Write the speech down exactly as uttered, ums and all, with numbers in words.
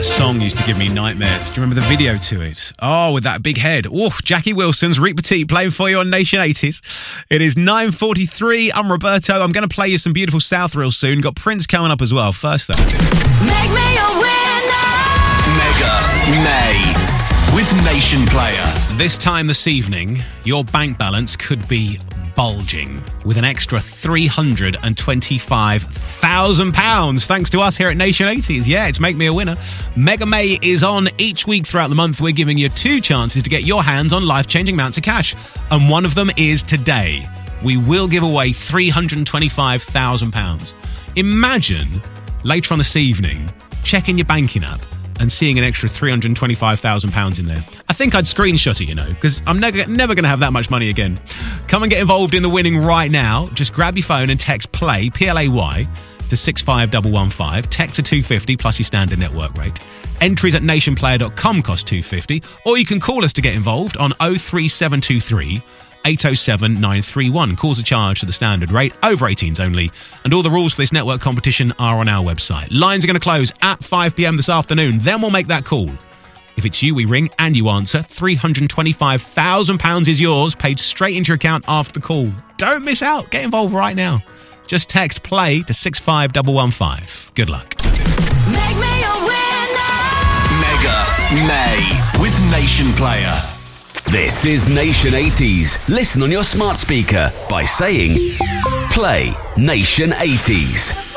Song used to give me nightmares. Do you remember the video to it? Oh, with that big head. Oh, Jackie Wilson's Rick Petit playing for you on Nation eighties. It is nine forty-three. I'm Roberto. I'm going to play you some beautiful South real soon. Got Prince coming up as well. First, though. Make me a winner! Mega May with Nation Player. This time this evening, your bank balance could be bulging with an extra three hundred twenty-five thousand pounds thanks to us here at Nation eighties. Yeah, it's Make Me a Winner. Mega May is on each week throughout the month. We're giving you two chances to get your hands on life-changing amounts of cash, and one of them is today. We will give away three hundred twenty-five thousand pounds. Imagine later on this evening checking your banking app and seeing an extra three hundred twenty-five thousand pounds in there. I think I'd screenshot it, you know, because I'm never, never going to have that much money again. Come and get involved in the winning right now. Just grab your phone and text PLAY, P L A Y, to six five one one five. Text to two fifty plus your standard network rate. Entries at nation player dot com cost two fifty, or you can call us to get involved on oh three seven two three, eight oh seven, nine three one. Calls are charged to the standard rate, over eighteens only, and all the rules for this network competition are on our website. Lines are going to close at five p.m. this afternoon, then we'll make that call. If it's you we ring and you answer, three hundred twenty-five thousand pounds is yours, paid straight into your account after the call. Don't miss out. Get involved right now. Just text PLAY to six five one one five. Good luck. Make me a winner! Mega May with Nation Player. This is Nation eighties. Listen on your smart speaker by saying Play Nation eighties.